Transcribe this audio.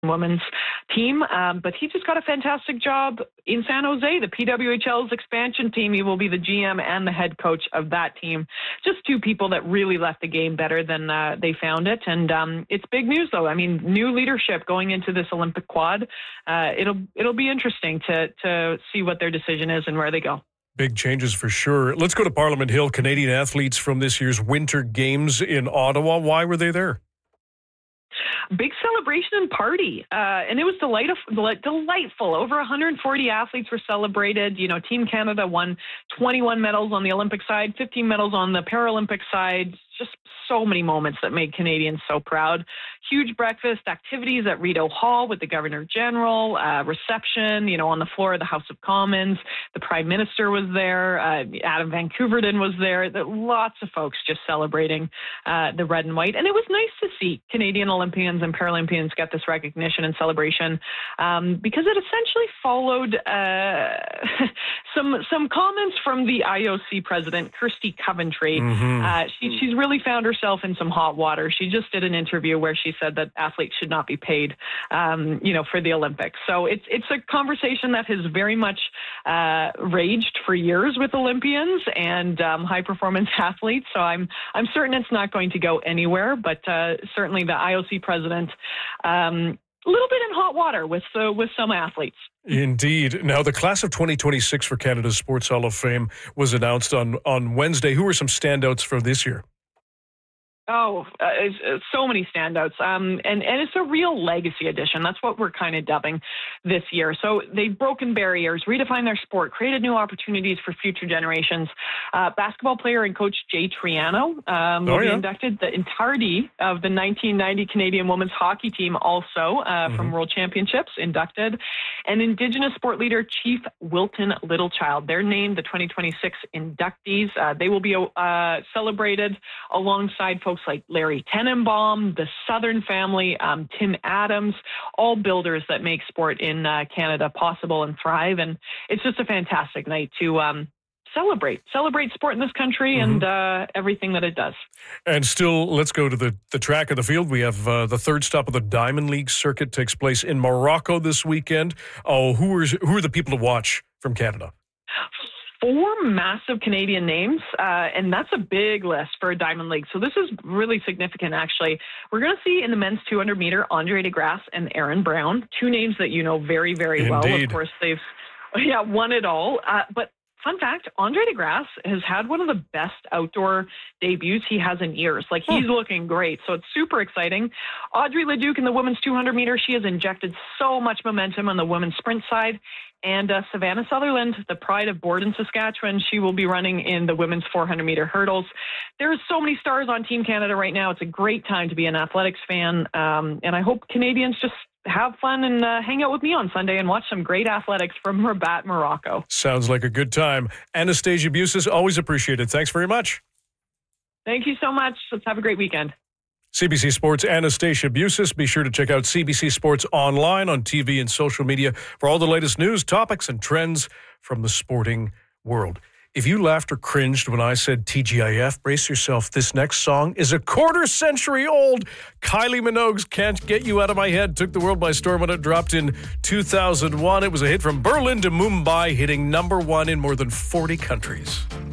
women's team. But he just got a fantastic job in San Jose, the PWHL's expansion team. He will be the GM and the head coach of that team. Just two people that really left the game better than they found it. And it's big news, though. I mean, new leadership going into this Olympic quad. It'll be interesting to see what their decision is and where they go. Big changes for sure. Let's go to Parliament Hill. Canadian athletes from this year's Winter Games in Ottawa. Why were they there? Big celebration and party. And it was delightful. Over 140 athletes were celebrated. You know, Team Canada won 21 medals on the Olympic side, 15 medals on the Paralympic side. Just so many moments that made Canadians so proud. Huge breakfast, activities at Rideau Hall with the Governor General, reception, you know, on the floor of the House of Commons. The Prime Minister was there. Adam Van Couverden was there. Lots of folks just celebrating the red and white. And it was nice to see Canadian Olympians and Paralympians get this recognition and celebration because it essentially followed some comments from the IOC president, Kirsty Coventry. She's really found herself in some hot water. She just did an interview where she said that athletes should not be paid, for the Olympics. So it's a conversation that has very much raged for years with Olympians and high performance athletes. So I'm certain it's not going to go anywhere. But certainly the IOC president, a little bit in hot water with some athletes. Indeed. Now, the class of 2026 for Canada's Sports Hall of Fame was announced on Wednesday. Who were some standouts for this year? Oh, so many standouts. And it's a real legacy edition. That's what we're kind of dubbing this year. So they've broken barriers, redefined their sport, created new opportunities for future generations. Basketball player and coach Jay Triano will be inducted. The entirety of the 1990 Canadian women's hockey team also from World Championships inducted. And Indigenous sport leader Chief Wilton Littlechild. They're named the 2026 inductees. They will be celebrated alongside folks like Larry Tenenbaum, the Southern family, Tim Adams, all builders that make sport in Canada possible and thrive. And it's just a fantastic night to celebrate sport in this country and everything that it does. And still, let's go to the track of the field. We have the third stop of the Diamond League circuit takes place in Morocco this weekend. Oh, who are the people to watch from Canada? 4 massive Canadian names, and that's a big list for a Diamond League. So this is really significant, actually. We're going to see in the men's 200-meter Andre De Grasse and Aaron Brown, 2 names that you know very, very well. Of course, they've won it all. But fun fact, Andre De Grasse has had one of the best outdoor debuts he has in years. Like, he's looking great. So it's super exciting. Audrey Leduc in the women's 200-meter, she has injected so much momentum on the women's sprint side. And Savannah Sutherland, the pride of Borden, Saskatchewan, she will be running in the women's 400-meter hurdles. There's so many stars on Team Canada right now. It's a great time to be an athletics fan. And I hope Canadians just have fun and hang out with me on Sunday and watch some great athletics from Rabat, Morocco. Sounds like a good time. Anastasia Busis, always appreciated. Thanks very much. Thank you so much. Let's have a great weekend. CBC Sports' Anastasia Busis. Be sure to check out CBC Sports online on TV and social media for all the latest news, topics, and trends from the sporting world. If you laughed or cringed when I said TGIF, brace yourself. This next song is a quarter-century old. Kylie Minogue's Can't Get You Out of My Head took the world by storm when it dropped in 2001. It was a hit from Berlin to Mumbai, hitting #1 in more than 40 countries.